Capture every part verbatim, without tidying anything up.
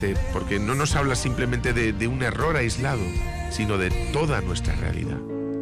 porque no nos habla simplemente de, de un error aislado, sino de toda nuestra realidad.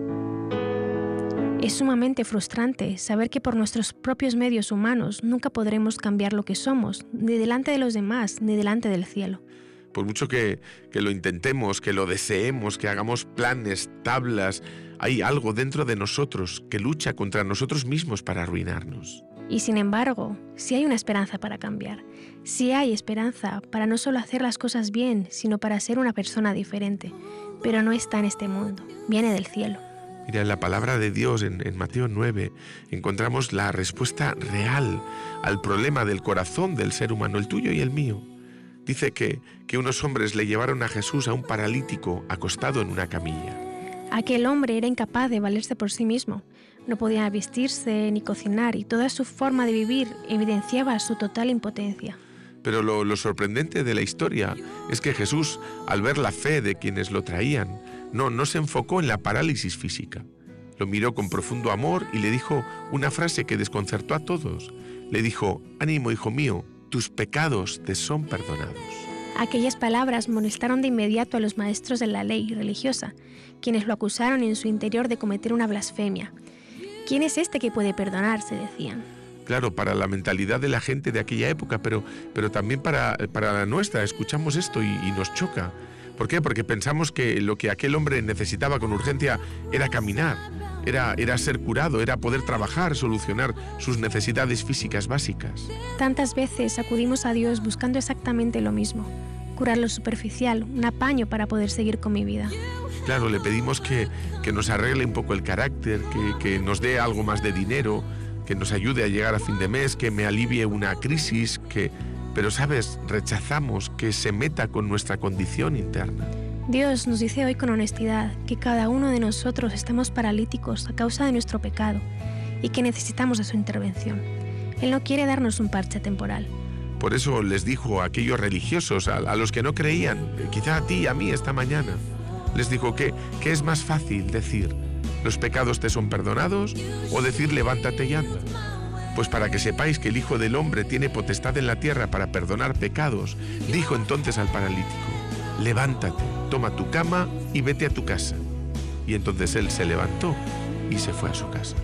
Es sumamente frustrante saber que por nuestros propios medios humanos nunca podremos cambiar lo que somos, ni delante de los demás, ni delante del cielo. Por mucho que, que lo intentemos, que lo deseemos, que hagamos planes, tablas, hay algo dentro de nosotros que lucha contra nosotros mismos para arruinarnos. Y sin embargo, sí hay una esperanza para cambiar. Sí hay esperanza para no solo hacer las cosas bien, sino para ser una persona diferente. Pero no está en este mundo, viene del cielo. Mira, en la palabra de Dios, en, en Mateo nueve, encontramos la respuesta real al problema del corazón del ser humano, el tuyo y el mío. Dice que, que unos hombres le llevaron a Jesús a un paralítico acostado en una camilla. Aquel hombre era incapaz de valerse por sí mismo. No podía vestirse ni cocinar y toda su forma de vivir evidenciaba su total impotencia. Pero lo, lo sorprendente de la historia es que Jesús, al ver la fe de quienes lo traían, no, no se enfocó en la parálisis física. Lo miró con profundo amor y le dijo una frase que desconcertó a todos. Le dijo: «Ánimo, hijo mío, tus pecados te son perdonados». Aquellas palabras molestaron de inmediato a los maestros de la ley religiosa, quienes lo acusaron en su interior de cometer una blasfemia. ¿Quién es este que puede perdonar?, se decían. Claro, para la mentalidad de la gente de aquella época, pero, pero también para, para la nuestra. Escuchamos esto y, y nos choca. ¿Por qué? Porque pensamos que lo que aquel hombre necesitaba con urgencia era caminar, era, era ser curado, era poder trabajar, solucionar sus necesidades físicas básicas. Tantas veces acudimos a Dios buscando exactamente lo mismo, curar lo superficial, un apaño para poder seguir con mi vida. Claro, le pedimos que, que nos arregle un poco el carácter, que, que nos dé algo más de dinero, que nos ayude a llegar a fin de mes, que me alivie una crisis, que... Pero, ¿sabes? Rechazamos que se meta con nuestra condición interna. Dios nos dice hoy con honestidad que cada uno de nosotros estamos paralíticos a causa de nuestro pecado y que necesitamos de su intervención. Él no quiere darnos un parche temporal. Por eso les dijo a aquellos religiosos, a, a los que no creían, quizá a ti y a mí esta mañana, les dijo que, que es más fácil decir: «Los pecados te son perdonados», o decir «Levántate y anda». Pues para que sepáis que el Hijo del Hombre tiene potestad en la tierra para perdonar pecados, dijo entonces al paralítico: «Levántate, toma tu cama y vete a tu casa». Y entonces él se levantó y se fue a su casa.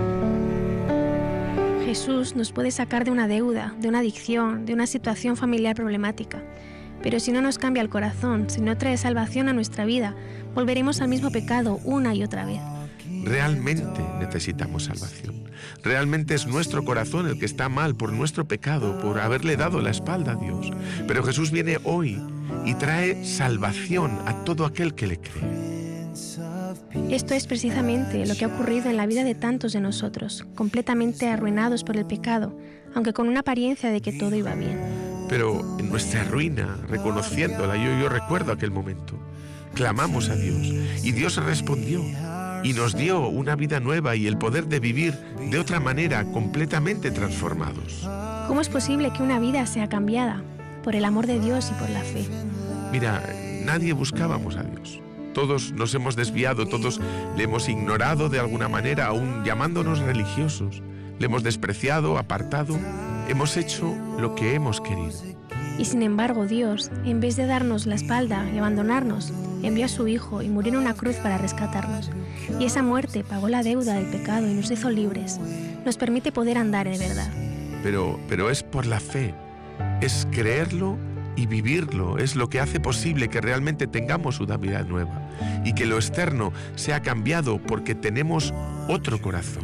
Jesús nos puede sacar de una deuda, de una adicción, de una situación familiar problemática. Pero si no nos cambia el corazón, si no trae salvación a nuestra vida, volveremos al mismo pecado una y otra vez. Realmente necesitamos salvación. Realmente es nuestro corazón el que está mal por nuestro pecado, por haberle dado la espalda a Dios. Pero Jesús viene hoy y trae salvación a todo aquel que le cree. Esto es precisamente lo que ha ocurrido en la vida de tantos de nosotros, completamente arruinados por el pecado, aunque con una apariencia de que todo iba bien. Pero en nuestra ruina, reconociéndola, yo, yo recuerdo aquel momento, clamamos a Dios y Dios respondió. Y nos dio una vida nueva y el poder de vivir de otra manera, completamente transformados. ¿Cómo es posible que una vida sea cambiada por el amor de Dios y por la fe? Mira, nadie buscábamos a Dios. Todos nos hemos desviado, todos le hemos ignorado de alguna manera, aún llamándonos religiosos. Le hemos despreciado, apartado, hemos hecho lo que hemos querido. Y sin embargo Dios, en vez de darnos la espalda y abandonarnos, envió a su Hijo y murió en una cruz para rescatarnos. Y esa muerte pagó la deuda del pecado y nos hizo libres. Nos permite poder andar de verdad. Pero, pero es por la fe, es creerlo y vivirlo, es lo que hace posible que realmente tengamos una vida nueva y que lo externo sea cambiado porque tenemos otro corazón.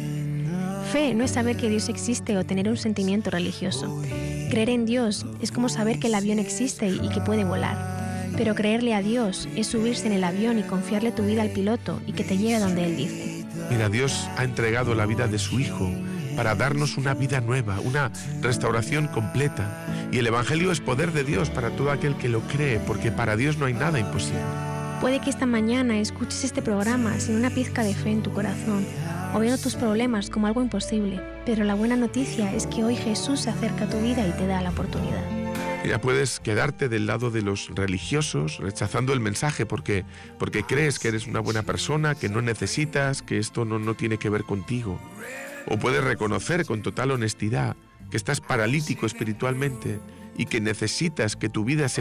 Fe no es saber que Dios existe o tener un sentimiento religioso. Creer en Dios es como saber que el avión existe y que puede volar. Pero creerle a Dios es subirse en el avión y confiarle tu vida al piloto y que te lleve donde Él dice. Mira, Dios ha entregado la vida de su Hijo para darnos una vida nueva, una restauración completa. Y el Evangelio es poder de Dios para todo aquel que lo cree, porque para Dios no hay nada imposible. Puede que esta mañana escuches este programa sin una pizca de fe en tu corazón, o viendo tus problemas como algo imposible, pero la buena noticia es que hoy Jesús se acerca a tu vida y te da la oportunidad. Ya puedes quedarte del lado de los religiosos, rechazando el mensaje porque, porque crees que eres una buena persona, que no necesitas, que esto no, no tiene que ver contigo. O puedes reconocer con total honestidad que estás paralítico espiritualmente y que necesitas que tu vida sea